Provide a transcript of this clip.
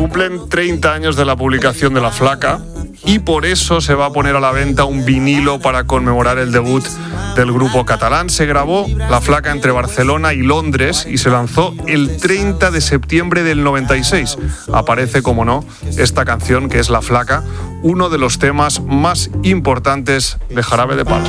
cumplen 30 años de la publicación de La Flaca y por eso se va a poner a la venta un vinilo para conmemorar el debut del grupo catalán. Se grabó La Flaca entre Barcelona y Londres y se lanzó el 30 de septiembre del 96. Aparece, como no, esta canción que es La Flaca, uno de los temas más importantes de Jarabe de Palo.